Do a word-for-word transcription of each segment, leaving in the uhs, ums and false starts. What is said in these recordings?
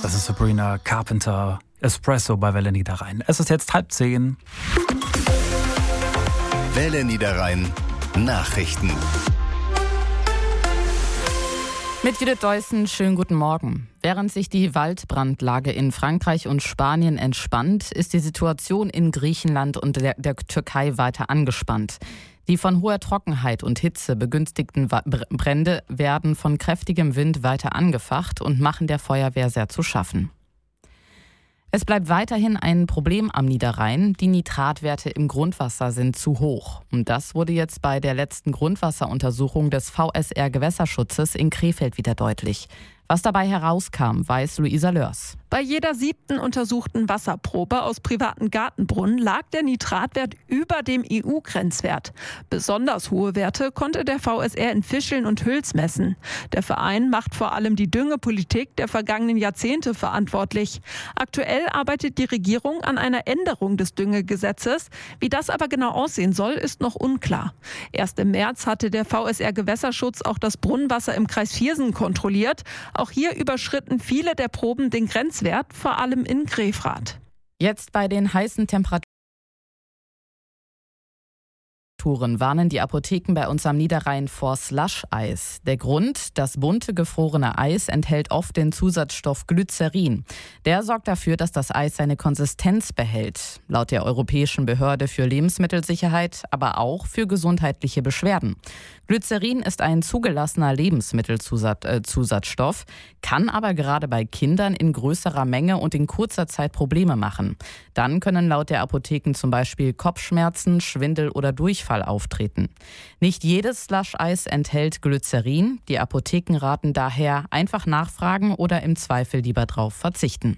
Das ist Sabrina Carpenter, Espresso bei Welle Niederrhein. Es ist jetzt halb zehn. Welle Niederrhein Nachrichten. Mit Judith Deussen, schönen guten Morgen. Während sich die Waldbrandlage in Frankreich und Spanien entspannt, ist die Situation in Griechenland und der, der Türkei weiter angespannt. Die von hoher Trockenheit und Hitze begünstigten Brände werden von kräftigem Wind weiter angefacht und machen der Feuerwehr sehr zu schaffen. Es bleibt weiterhin ein Problem am Niederrhein. Die Nitratwerte im Grundwasser sind zu hoch. Und das wurde jetzt bei der letzten Grundwasseruntersuchung des V S R-Gewässerschutzes in Krefeld wieder deutlich. Was dabei herauskam, weiß Luisa Lörs. Bei jeder siebten untersuchten Wasserprobe aus privaten Gartenbrunnen lag der Nitratwert über dem E U-Grenzwert. Besonders hohe Werte konnte der V S R in Fischeln und Hüls messen. Der Verein macht vor allem die Düngepolitik der vergangenen Jahrzehnte verantwortlich. Aktuell arbeitet die Regierung an einer Änderung des Düngegesetzes. Wie das aber genau aussehen soll, ist noch unklar. Erst im März hatte der V S R-Gewässerschutz auch das Brunnenwasser im Kreis Viersen kontrolliert. Auch hier überschritten viele der Proben den Grenzwert, vor allem in Grefrath. Jetzt bei den heißen Temperaturen warnen die Apotheken bei uns am Niederrhein vor Slush-Eis. Der Grund: das bunte gefrorene Eis enthält oft den Zusatzstoff Glycerin. Der sorgt dafür, dass das Eis seine Konsistenz behält. Laut der Europäischen Behörde für Lebensmittelsicherheit, aber auch für gesundheitliche Beschwerden. Glycerin ist ein zugelassener Lebensmittelzusatzstoff, kann aber gerade bei Kindern in größerer Menge und in kurzer Zeit Probleme machen. Dann können laut der Apotheken zum Beispiel Kopfschmerzen, Schwindel oder Durchfall auftreten. Nicht jedes Slush-Eis enthält Glycerin. Die Apotheken raten daher, einfach nachfragen oder im Zweifel lieber drauf verzichten.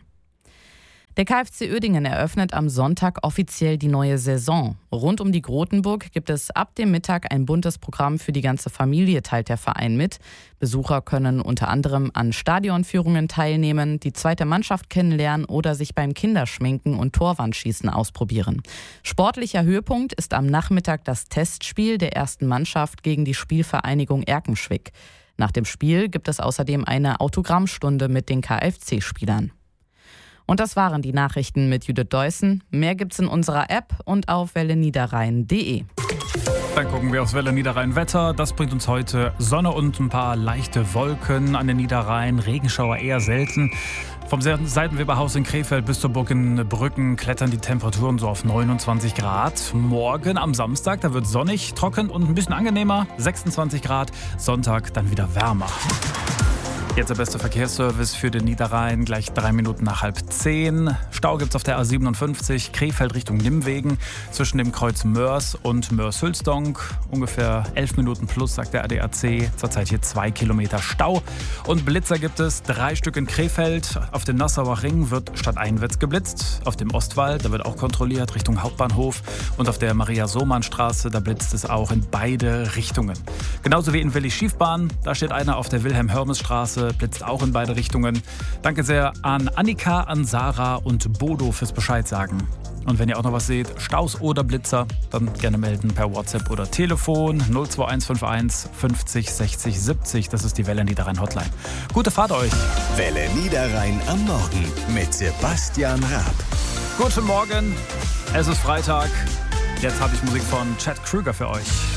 Der K F C Uerdingen eröffnet am Sonntag offiziell die neue Saison. Rund um die Grotenburg gibt es ab dem Mittag ein buntes Programm für die ganze Familie, teilt der Verein mit. Besucher können unter anderem an Stadionführungen teilnehmen, die zweite Mannschaft kennenlernen oder sich beim Kinderschminken und Torwandschießen ausprobieren. Sportlicher Höhepunkt ist am Nachmittag das Testspiel der ersten Mannschaft gegen die Spielvereinigung Erkenschwick. Nach dem Spiel gibt es außerdem eine Autogrammstunde mit den K F C-Spielern. Und das waren die Nachrichten mit Judith Deussen. Mehr gibt's in unserer App und auf welle niederrhein punkt de. Dann gucken wir aufs Welle Niederrhein Wetter. Das bringt uns heute Sonne und ein paar leichte Wolken an den Niederrhein. Regenschauer eher selten. Vom Seitenweberhaus in Krefeld bis zur Burg in Brücken klettern die Temperaturen so auf neunundzwanzig Grad. Morgen am Samstag, da wird sonnig, trocken und ein bisschen angenehmer. sechsundzwanzig Grad. Sonntag dann wieder wärmer. Jetzt der beste Verkehrsservice für den Niederrhein, gleich drei Minuten nach halb zehn. Stau gibt's auf der A siebenundfünfzig, Krefeld Richtung Nimwegen, zwischen dem Kreuz Mörs und Mörs-Hülsdonk. Ungefähr elf Minuten plus, sagt der A D A C. Zurzeit hier zwei Kilometer Stau. Und Blitzer gibt es drei Stück in Krefeld. Auf dem Nassauer Ring wird stadteinwärts geblitzt. Auf dem Ostwald, da wird auch kontrolliert, Richtung Hauptbahnhof. Und auf der Maria-Sohmann-Straße, da blitzt es auch in beide Richtungen. Genauso wie in Willi-Schiefbahn, da steht einer auf der Wilhelm-Hörmes-Straße, blitzt auch in beide Richtungen. Danke sehr an Annika, an Sarah und Bodo fürs Bescheid sagen. Und wenn ihr auch noch was seht, Staus oder Blitzer, dann gerne melden per WhatsApp oder Telefon null zwei eins fünf eins fünfzig sechzig siebzig. Das ist die Welle Niederrhein Hotline. Gute Fahrt euch. Welle Niederrhein am Morgen mit Sebastian Raab. Guten Morgen, es ist Freitag. Jetzt habe ich Musik von Chad Krüger für euch.